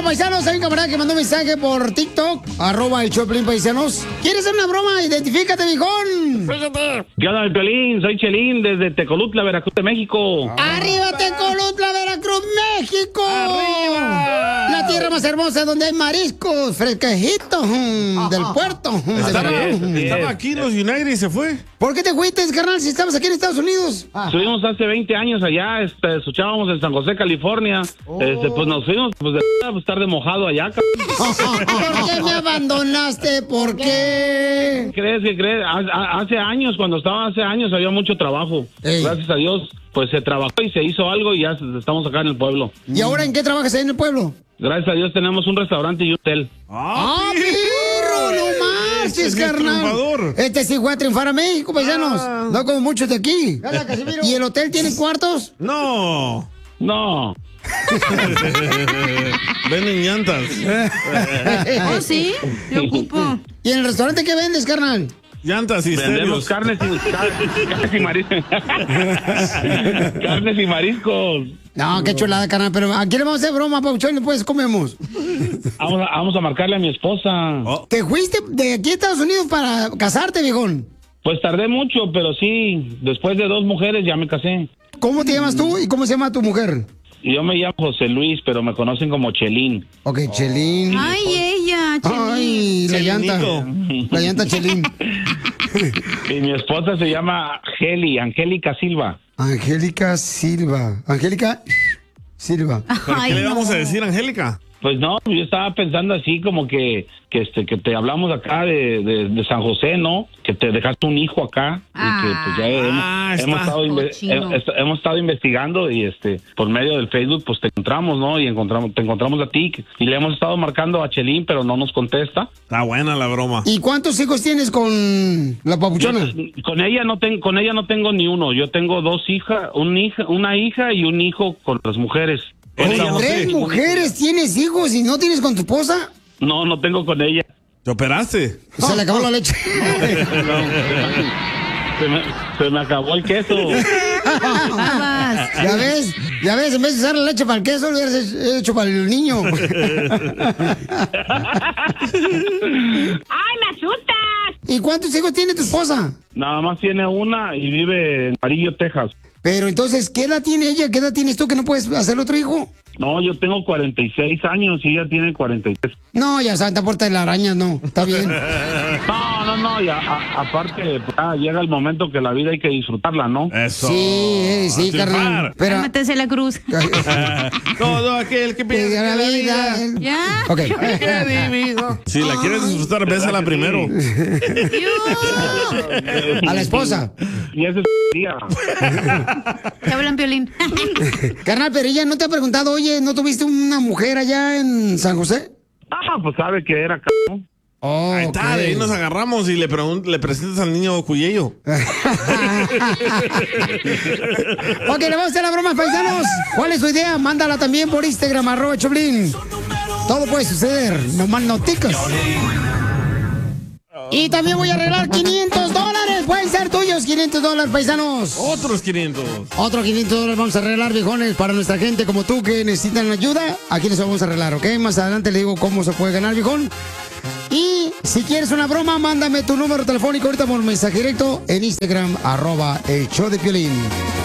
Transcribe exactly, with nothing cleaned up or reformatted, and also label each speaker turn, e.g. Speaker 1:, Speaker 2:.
Speaker 1: Bueno, paisanos, hay un camarada que mandó un mensaje por TikTok, arroba el Choplin, paisanos. ¿Quieres hacer una broma? Identifícate, viejón.
Speaker 2: Fíjate. ¿Qué onda, Piolín? Soy Chelín, desde Tecolutla, Veracruz, de México.
Speaker 1: ¡Arriba, Tecolutla, Veracruz, México! ¡Arriba! La tierra más hermosa donde hay mariscos fresquejitos mm, del puerto. mm,
Speaker 3: Estaba,
Speaker 1: del verano.
Speaker 3: estaba aquí en los United y se fue.
Speaker 1: ¿Por qué te fuiste, carnal, si estabas aquí en Estados Unidos?
Speaker 2: Estuvimos hace veinte años allá, este, escuchábamos en San José, California.
Speaker 1: Oh.
Speaker 2: Este, pues nos fuimos, pues de pues, estar de mojado allá.
Speaker 1: ¿Por qué me abandonaste? ¿Por qué?
Speaker 2: ¿Qué crees? ¿Qué crees? Ha- Hace años, cuando estaba hace años, había mucho trabajo.
Speaker 1: Ey.
Speaker 2: Gracias a Dios, pues se trabajó y se hizo algo y ya estamos acá en el pueblo.
Speaker 1: ¿Y ahora en qué trabajas ahí en el pueblo?
Speaker 2: Gracias a Dios tenemos un restaurante y un hotel.
Speaker 1: ¡Ah, perro! ¡No marches,
Speaker 3: Este es el
Speaker 1: carnal!
Speaker 3: triunfador.
Speaker 1: Este sí fue a triunfar a México, paisanos.
Speaker 3: Ah.
Speaker 1: No como muchos de aquí. ¿Y el hotel tiene cuartos?
Speaker 3: No.
Speaker 2: No.
Speaker 3: Venden llantas.
Speaker 4: Oh, sí, yo ocupo.
Speaker 1: ¿Y en el restaurante qué vendes, carnal?
Speaker 3: Llantas y
Speaker 2: Vendemos
Speaker 3: estéreos.
Speaker 2: carnes y, car- carnes y mariscos. Carnes y mariscos.
Speaker 1: No, qué chulada, carnal. Pero aquí le vamos a hacer broma, Pauchón, después comemos.
Speaker 2: Vamos a, vamos a marcarle a mi esposa.
Speaker 3: Oh.
Speaker 1: ¿Te fuiste de aquí a Estados Unidos para casarte, viejón?
Speaker 2: Pues tardé mucho, pero sí, después de dos mujeres ya me casé.
Speaker 1: ¿Cómo te llamas tú y cómo se llama tu mujer?
Speaker 2: Y yo me llamo José Luis, pero me conocen como Chelín.
Speaker 1: Ok, Chelín.
Speaker 4: Ay, ella, Chelín.
Speaker 1: Ay, la llanta.
Speaker 3: Chelinito.
Speaker 1: La llanta Chelín.
Speaker 2: Y mi esposa se llama Geli, Angélica Silva.
Speaker 1: Angélica Silva. Angélica Silva.
Speaker 3: ¿Pero
Speaker 4: Ay,
Speaker 3: qué le
Speaker 4: no.
Speaker 3: vamos a decir, Angélica?
Speaker 2: Pues no, yo estaba pensando así como que, que este, que te hablamos acá de, de, de San José, ¿no? Que te dejaste un hijo acá y que pues ya hemos,
Speaker 3: Ah,
Speaker 2: hemos
Speaker 3: está
Speaker 2: estado inve-
Speaker 4: cochino.
Speaker 2: he- est- hemos estado investigando y este por medio del Facebook pues te encontramos, ¿no? Y encontramos te encontramos a ti y le hemos estado marcando a Chelín, pero no nos contesta.
Speaker 3: Está buena la broma.
Speaker 1: ¿Y cuántos hijos tienes con la papuchona?
Speaker 2: Yo- con ella no tengo con ella no tengo ni uno. Yo tengo dos hijas, un hija, una hija y un hijo con las mujeres. Con
Speaker 3: ¿Con
Speaker 2: ella no
Speaker 1: ¿Tres
Speaker 2: tengo-
Speaker 1: mujeres tienes hijos y no tienes con tu esposa?
Speaker 2: No, no tengo con ella.
Speaker 3: ¿Te operaste?
Speaker 1: Se le acabó la leche.
Speaker 2: Se me, se me acabó el queso.
Speaker 4: Babas.
Speaker 1: Ya ves, ya ves, en vez de usar la leche para el queso, lo hubieras hecho para el niño.
Speaker 5: ¡Ay, me asustas!
Speaker 1: ¿Y cuántos hijos tiene tu esposa?
Speaker 2: Nada más tiene una y vive en Amarillo, Texas.
Speaker 1: Pero entonces, ¿qué edad tiene ella? ¿Qué edad tienes tú que no puedes hacer otro hijo?
Speaker 2: No, yo tengo cuarenta y seis años y ella tiene cuarenta y tres.
Speaker 1: No, ya Santa Puerta de la Araña, no. Está bien.
Speaker 2: No, no, no, y a- a- aparte, pues, ah, llega el momento que la vida hay que disfrutarla, ¿no?
Speaker 3: Eso.
Speaker 1: Sí, eh, sí,
Speaker 3: A triunfar.
Speaker 1: carnal. Pero,
Speaker 4: Cálmate la cruz.
Speaker 3: Todo aquel que piensa
Speaker 1: la
Speaker 3: que la
Speaker 1: vida.
Speaker 3: vida
Speaker 4: Ya.
Speaker 1: Ok.
Speaker 3: es divino. Si la quieres disfrutar, bésala primero.
Speaker 1: A la esposa.
Speaker 2: Y ese es día.
Speaker 4: Te hablan, Piolín.
Speaker 1: Carnal, pero ella no te ha preguntado, oye, ¿no tuviste una mujer allá en San José?
Speaker 2: Ah, pues sabe que era c***, ¿no?
Speaker 1: Oh,
Speaker 3: Ahí está, de ahí nos agarramos y le, pregun- le presentas al niño Cuyello.
Speaker 1: Ok, le vamos a hacer la broma, paisanos. ¿Cuál es su idea? Mándala también por Instagram, arroba Choplin. Todo puede suceder, no más noticas. Y también voy a arreglar quinientos dólares. Pueden ser tuyos, quinientos dólares, paisanos.
Speaker 3: Otros quinientos.
Speaker 1: Otros quinientos dólares vamos a arreglar, viejones, para nuestra gente como tú que necesitan ayuda. Aquí les vamos a arreglar, ¿ok? Más adelante le digo cómo se puede ganar, viejón. Y si quieres una broma, mándame tu número telefónico ahorita por mensaje directo en Instagram, arroba el show de Piolín.